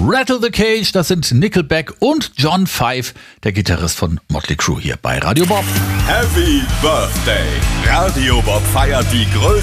Rattle the Cage, das sind Nickelback und John Five, der Gitarrist von Motley Crue hier bei Radio Bob. Happy Birthday! Radio Bob feiert die größte